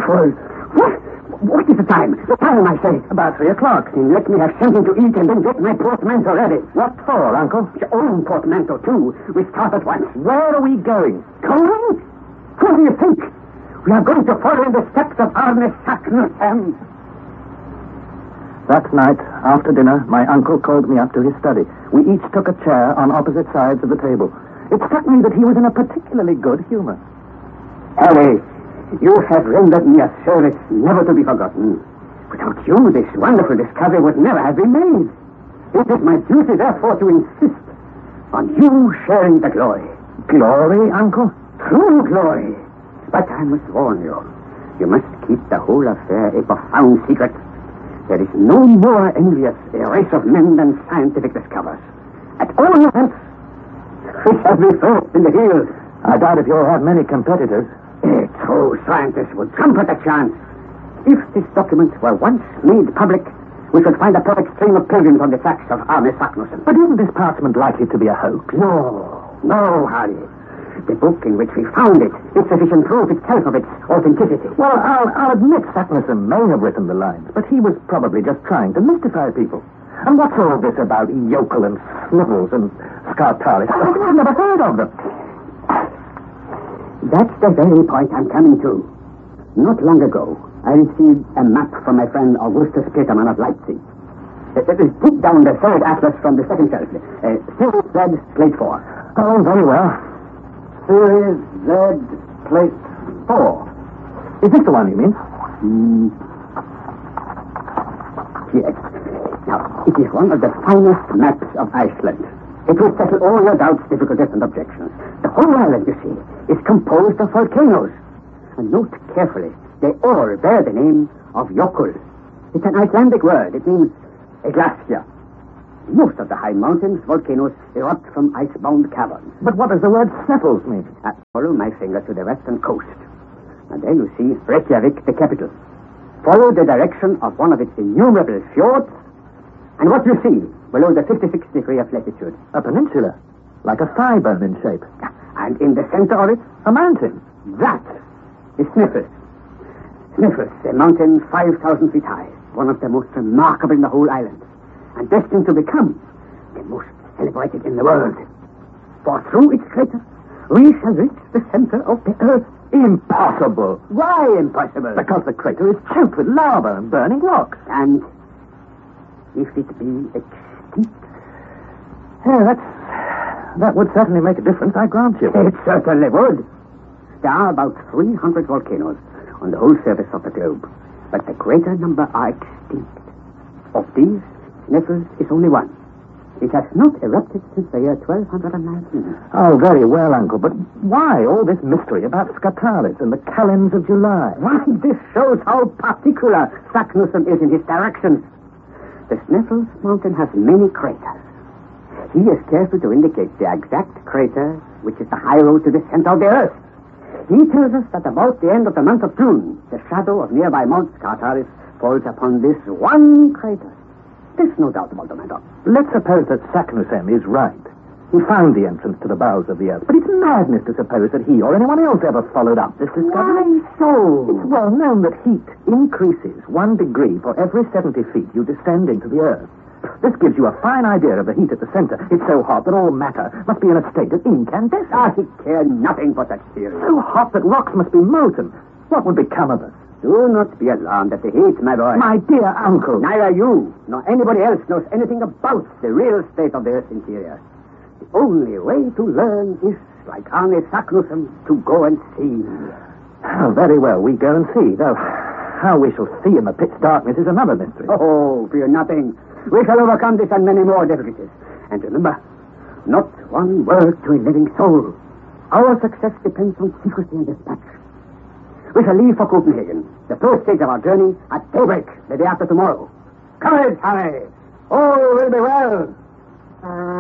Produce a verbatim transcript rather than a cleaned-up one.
Snuffles! What? What is the time? The time, I say. About three o'clock. Then let me have something to eat and then get my portmanteau ready. What for, Uncle? Your own portmanteau, too. We start at once. Where are we going? Going? Who do you think? We are going to follow in the steps of Arne Saknussemm. That night, after dinner, my uncle called me up to his study. We each took a chair on opposite sides of the table. It struck me that he was in a particularly good humor. Harry, you have rendered me a service never to be forgotten. Without you, this wonderful discovery would never have been made. It is my duty, therefore, to insist on you sharing the glory. Glory, Uncle? True glory. But I must warn you, you must keep the whole affair a profound secret. There is no more envious a race of men than scientific discoverers. At all events, we shall be first in the field. I doubt if you'll have many competitors. A true scientist would jump at the chance. If this document were once made public, we should find a perfect stream of pilgrims on the tracks of Arne Saknussemm. But isn't this parchment likely to be a hoax? No, no, Harry. The book in which we found it is sufficient proof itself of its authenticity. Well, I'll, I'll admit Saknussemm may have written the lines, but he was probably just trying to mystify people. And what's all this about yokel and snivels and scartalis? I've never heard of them. That's the very point I'm coming to. Not long ago, I received a map from my friend Augustus Petermann of Leipzig. It is dig down the third atlas from the second shelf. Uh, Series Z, plate four. Oh, very well. Series Z, plate four. Is this the one you mean? Mm. Yes. Now, it is one of the finest maps of Iceland. It will settle all your doubts, difficulties, and objections. The whole island, you see, is composed of volcanoes. And note carefully, they all bear the name of Jökull. It's an Icelandic word. It means a glacier. Most of the high mountains, volcanoes, erupt from ice-bound caverns. But what does the word Sneffels mean? Uh, follow my finger to the western coast. And then you see Reykjavik, the capital. Follow the direction of one of its innumerable fjords, and what you see below the fifty-sixth degree of latitude. A peninsula, like a thigh bone in shape. And in the center of it, a mountain. That is Sneffels. Sneffels, a mountain five thousand feet high, one of the most remarkable in the whole island, and destined to become the most celebrated in the world. For through its crater, we shall reach the center of the earth. Impossible. Why impossible? Because the crater is choked with lava and burning rocks. And if it be extinct? Yeah, that's, that would certainly make a difference, I grant you. It certainly would. There are about three hundred volcanoes on the whole surface of the globe, but the greater number are extinct. Of these, Sneffels is only one. It has not erupted since the year twelve nineteen. Oh, very well, Uncle, but why all this mystery about Scartalis and the Kalends of July? Why, this shows how particular Saknussemm is in his directions. The Sneffels mountain has many craters. He is careful to indicate the exact crater, which is the high road to the center of the earth. He tells us that about the end of the month of June, the shadow of nearby Mount Scartalis falls upon this one crater. There's no doubt about the matter. Let's suppose that Saknussemm is right. He found the entrance to the bowels of the earth. But it's madness to suppose that he or anyone else ever followed up this discovery. Why so? It's well known that heat increases one degree for every seventy feet you descend into the earth. This gives you a fine idea of the heat at the center. It's so hot that all matter must be in a state of incandescence. I care nothing for such theory. So hot that rocks must be molten. What would become of us? Do not be alarmed at the heat, my boy. My dear uncle. Neither you nor anybody else knows anything about the real state of the Earth's interior. The only way to learn is, like Arne Saknussemm, to go and see. Oh, very well, we go and see, though how we shall see in the pitch darkness is another mystery. Oh, fear nothing. We shall overcome this and many more difficulties. And remember, not one word to a living soul. Our success depends on secrecy and dispatch. We shall leave for Copenhagen, the first stage of our journey, at daybreak the day after tomorrow. Courage, Harry! All will be well.